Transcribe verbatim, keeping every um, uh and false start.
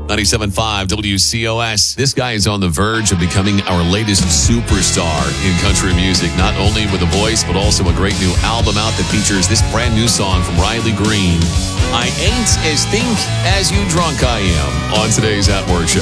ninety-seven point five W C O S. This guy is on the verge of becoming our latest superstar in country music, not only with a voice, but also a great new album out that features this brand new song from Riley Green, I Ain't As Think As You Drunk I Am, on today's At Work Show.